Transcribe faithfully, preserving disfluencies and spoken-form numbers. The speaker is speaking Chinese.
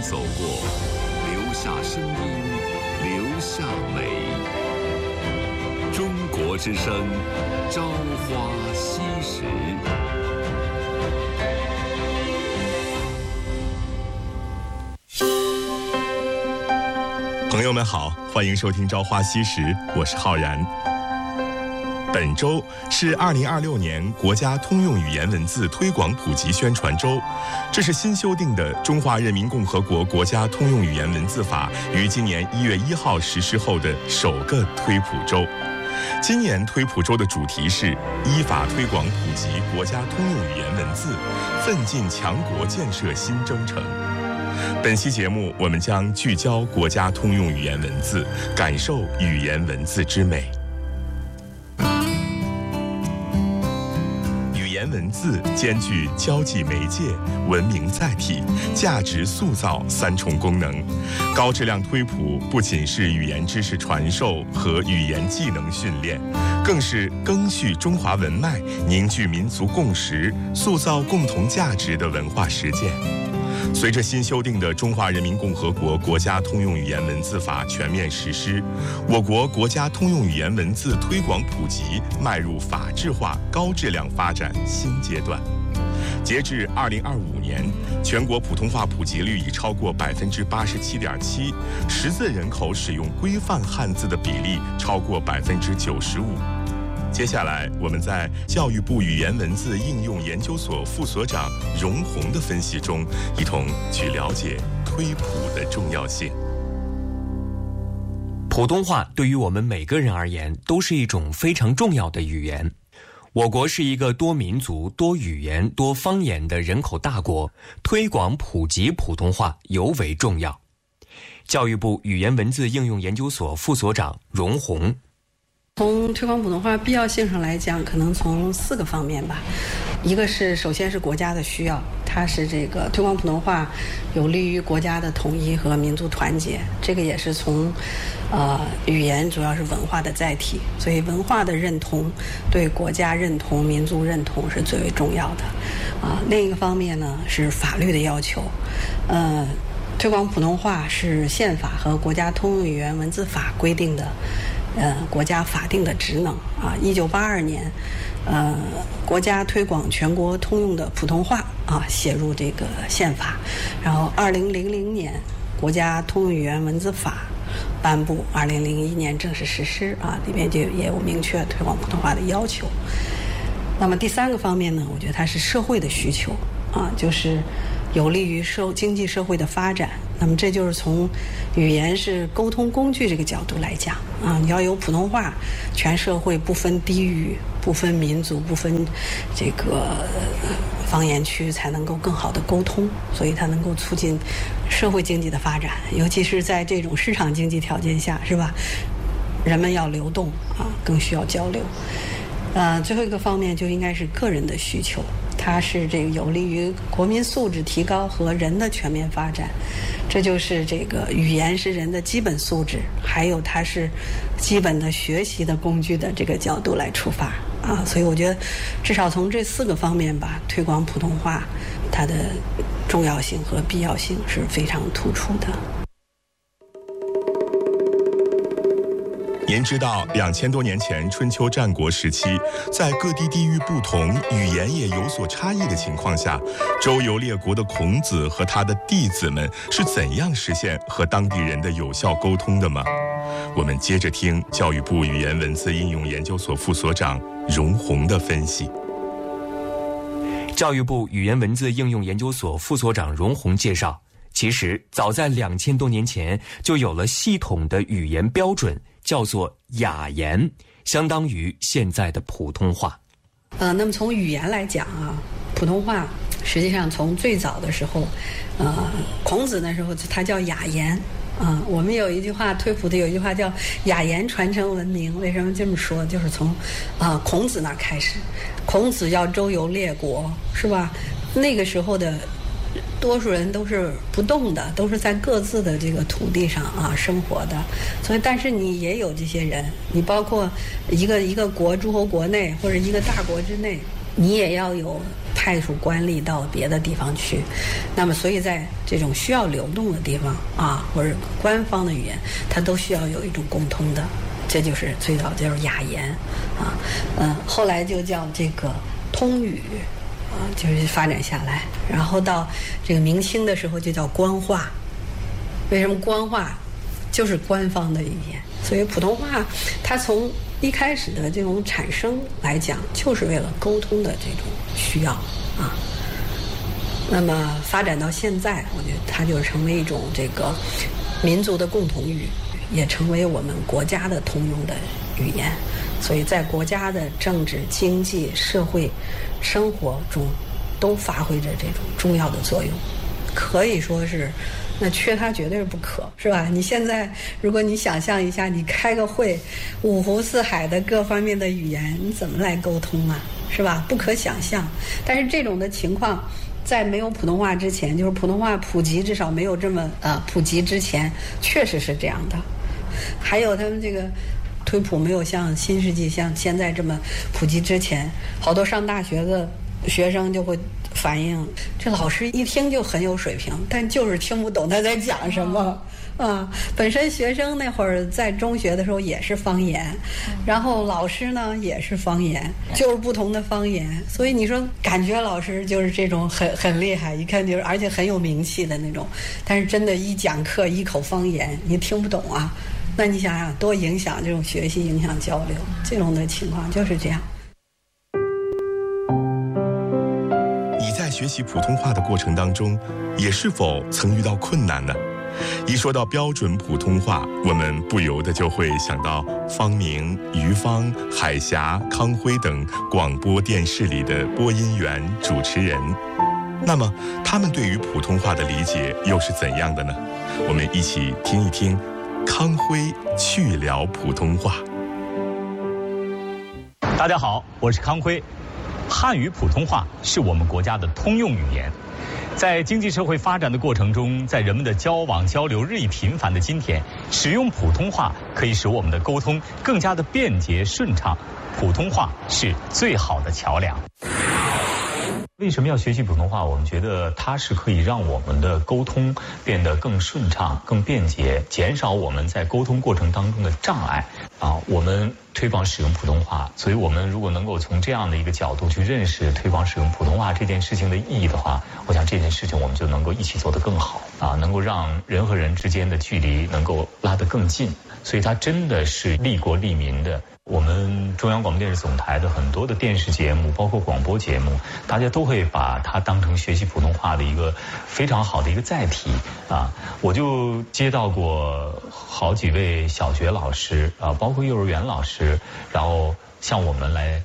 走过，留下声音，留下美。中国之声，朝花夕拾。 朋友们好，欢迎收听《朝花夕拾》，我是浩然。本周是二零二六年国家通用语言文字推广普及宣传周，这是新修订的《中华人民共和国国家通用语言文字法》于今年一月一号实施后的首个推普周。今年推普周的主题是依法推广普及国家通用语言文字，奋进强国建设新征程。本期节目，我们将聚焦国家通用语言文字，感受语言文字之美。语言文字兼具交际媒介、文明载体、价值塑造三重功能。高质量推普不仅是语言知识传授和语言技能训练，更是赓续中华文脉、凝聚民族共识、塑造共同价值的文化实践。随着新修订的《中华人民共和国国家通用语言文字法》全面实施，我国国家通用语言文字推广普及迈入法治化、高质量发展新阶段。截至二零二五年，全国普通话普及率已超过百分之八十七点七，识字人口使用规范汉字的比例超过百分之九十五。接下来，我们在教育部语言文字应用研究所副所长荣宏的分析中，一同去了解推普的重要性。 普通话对于我们每个人而言，都是一种非常重要的语言。我国是一个多民族、多语言、多方言的人口大国，推广普及普通话尤为重要。教育部语言文字应用研究所副所长荣宏。 从推广普通话必要性上来讲，可能从四个方面吧。一个是首先是国家的需要，它是这个推广普通话有利于国家的统一和民族团结，这个也是从呃语言主要是文化的载体，所以文化的认同对国家认同、民族认同是最为重要的啊。另一个方面呢是法律的要求，呃。推广普通话是宪法和国家通用语言文字法规定的呃国家法定的职能啊。一九八二年呃国家推广全国通用的普通话啊写入这个宪法，然后二零零零年国家通用语言文字法颁布，二零零一年正式实施啊，里面就也有明确推广普通话的要求。那么第三个方面呢，我觉得它是社会的需求啊，就是有利于社经济社会的发展。那么这就是从语言是沟通工具这个角度来讲啊，你要有普通话，全社会不分地域、不分民族、不分这个方言区，才能够更好的沟通，所以它能够促进社会经济的发展，尤其是在这种市场经济条件下，是吧？人们要流动啊，更需要交流。呃，最后一个方面就应该是个人的需求，它是这个有利于国民素质提高和人的全面发展，这就是这个语言是人的基本素质，还有它是基本的学习的工具的这个角度来出发啊，所以我觉得至少从这四个方面吧，推广普通话它的重要性和必要性是非常突出的。 您知道，两千多年前春秋战国时期，在各地地域不同、语言也有所差异的情况下，周游列国的孔子和他的弟子们是怎样实现和当地人的有效沟通的吗？我们接着听教育部语言文字应用研究所副所长荣宏的分析。 教育部语言文字应用研究所副所长荣宏介绍，其实早在两千多年前就有了系统的语言标准，叫做雅言，相当于现在的普通话。 呃，那么从语言来讲啊，普通话实际上从最早的时候，呃，孔子那时候他叫雅言啊、呃。我们有一句话推普的有一句话叫雅言传承文明，为什么这么说？就是从啊、呃、孔子那开始，孔子要周游列国，是吧？那个时候的多数人都是不动的，都是在各自的这个土地上啊生活的，所以但是你也有这些人，你包括一个一个国诸侯国内或者一个大国之内，你也要有派派出官吏到别的地方去。那么，所以在这种需要流动的地方啊，或者官方的语言，它都需要有一种共通的。这就是最早就是雅言啊，嗯，后来就叫这个通语啊，就是发展下来。然后到这个明清的时候就叫官话。为什么官话？就是官方的语言。所以普通话它从一开始的这种产生来讲，就是为了沟通的这种需要啊。那么发展到现在，我觉得它就成为一种这个民族的共同语，也成为我们国家的通用的语言。所以在国家的政治、经济、社会生活中，都发挥着这种重要的作用。可以说是，那缺它绝对是不可，是吧？你现在如果你想象一下，你开个会，五湖四海的各方面的语言，你怎么来沟通啊？是吧？不可想象。但是这种的情况，在没有普通话之前，就是普通话普及至少没有这么呃普及之前，确实是这样的。还有他们这个推普没有像新世纪像现在这么普及之前，好多上大学的学生就会反映，这老师一听就很有水平，但就是听不懂他在讲什么啊。本身学生那会儿在中学的时候也是方言，然后老师呢也是方言，就是不同的方言。所以你说感觉老师就是这种很很厉害，一看就是而且很有名气的那种，但是真的一讲课一口方言你听不懂啊。那你想想多影响这种学习，影响交流，这种的情况就是这样。 你在学习普通话的过程当中，也是否曾遇到困难呢？一说到标准普通话，我们不由得就会想到方明、于芳、海峡、康辉等广播电视里的播音员、主持人。那么他们对于普通话的理解又是怎样的呢？我们一起听一听康辉趣聊普通话。 大家好，我是康辉。汉语普通话是我们国家的通用语言。在经济社会发展的过程中，在人们的交往交流日益频繁的今天，使用普通话可以使我们的沟通更加的便捷顺畅。普通话是最好的桥梁。为什么要学习普通话？我们觉得它是可以让我们的沟通变得更顺畅、更便捷，减少我们在沟通过程当中的障碍。啊，我们推广使用普通话，所以我们如果能够从这样的一个角度去认识推广使用普通话这件事情的意义的话，我想这件事情我们就能够一起做得更好啊，能够让人和人之间的距离能够拉得更近。所以它真的是利国利民的。我们中央广播电视总台的很多的电视节目，包括广播节目，大家都会把它当成学习普通话的一个非常好的一个载体啊。我就接到过好几位小学老师啊，包括幼儿园老师，然后向我们来